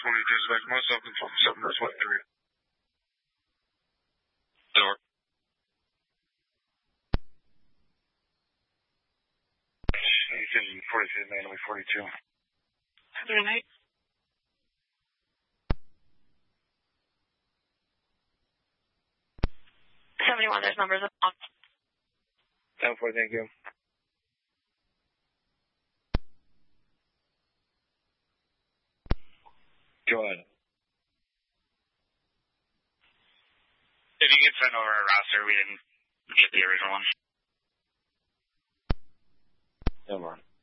dispatch. Myself and 7 Nurse 23. Door. 42, manually 42. Good night. 71, there's numbers up. 10-4, thank you. Go ahead. If you could send over a roster, we didn't get the original one. No more.